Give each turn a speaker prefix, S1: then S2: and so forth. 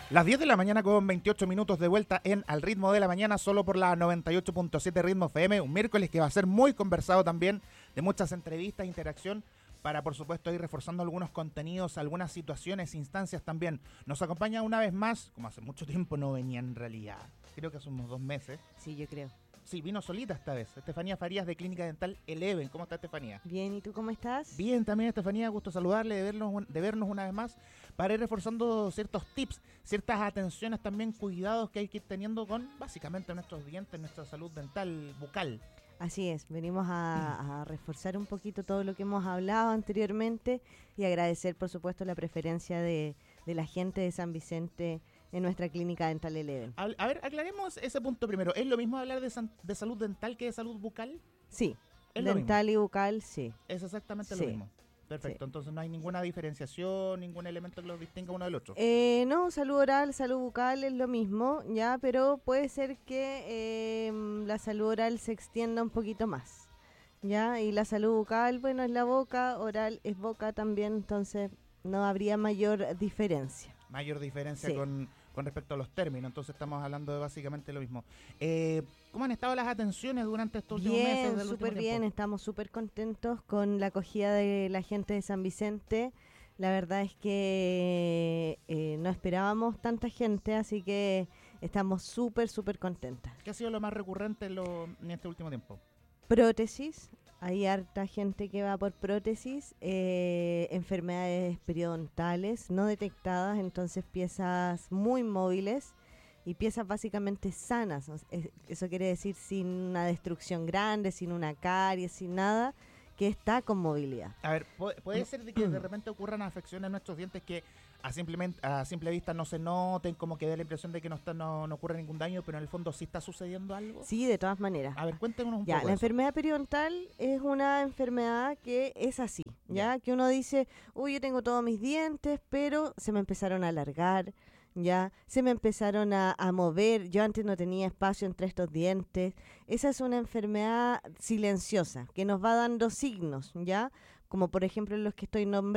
S1: Las 10 de la mañana con 28 minutos de vuelta en Al Ritmo de la Mañana, solo por la 98.7 Ritmo FM. Un miércoles que va a ser muy conversado también, de muchas entrevistas, interacción, para por supuesto ir reforzando algunos contenidos, algunas situaciones, instancias también. Nos acompaña una vez más, como hace mucho tiempo no venía en realidad, creo que hace unos 2 meses.
S2: Sí, yo creo.
S1: Sí, vino solita esta vez, Estefanía Farías de Clínica Dental Eleven. ¿Cómo está, Estefanía?
S2: Bien, ¿y tú cómo estás?
S1: Bien, también, Estefanía, gusto saludarle, de vernos una vez más, para ir reforzando ciertos tips, ciertas atenciones también, cuidados que hay que ir teniendo con básicamente nuestros dientes, nuestra salud dental, bucal.
S2: Así es, venimos a reforzar un poquito todo lo que hemos hablado anteriormente y agradecer, por supuesto, la preferencia de la gente de San Vicente en nuestra Clínica Dental Eleven.
S1: A ver, aclaremos ese punto primero. ¿Es lo mismo hablar de salud dental que de salud bucal?
S2: Sí,
S1: Es
S2: dental y bucal, sí.
S1: Es exactamente
S2: Sí.
S1: lo mismo. Perfecto,
S2: Sí.
S1: entonces no hay ninguna diferenciación, ningún elemento que los distinga uno del otro.
S2: No, salud oral, salud bucal es lo mismo, ya, pero puede ser que la salud oral se extienda un poquito más, ya, y la salud bucal, bueno, es la boca, oral es boca también, entonces no habría mayor diferencia.
S1: Mayor diferencia
S2: Sí.
S1: con respecto a los términos, entonces estamos hablando de básicamente lo mismo. ¿Cómo han estado las atenciones durante estos últimos meses?
S2: Bien,
S1: del
S2: súper
S1: último
S2: bien,
S1: tiempo?
S2: estamos súper contentos con la acogida de la gente de San Vicente. La verdad es que no esperábamos tanta gente, así que estamos súper contentas.
S1: ¿Qué ha sido lo más recurrente en este último tiempo?
S2: Prótesis, hay harta gente que va por prótesis, enfermedades periodontales no detectadas, entonces piezas muy móviles y piezas básicamente sanas. Eso quiere decir sin una destrucción grande, sin una caries, sin nada, que está con movilidad.
S1: A ver, puede ser de que de repente ocurran afecciones en nuestros dientes que a simple vista no se noten, como que dé la impresión de que no ocurre ningún daño, pero en el fondo sí está sucediendo algo.
S2: Sí, de todas maneras.
S1: A ver, cuéntenos un
S2: Ya,
S1: poco
S2: la
S1: de eso.
S2: enfermedad periodontal es una enfermedad que es así, ¿ya? Que uno dice, uy, yo tengo todos mis dientes, pero se me empezaron a alargar, ¿ya? Se me empezaron a mover, yo antes no tenía espacio entre estos dientes. Esa es una enfermedad silenciosa que nos va dando signos, ¿ya? Como por ejemplo los que estoy nombrando.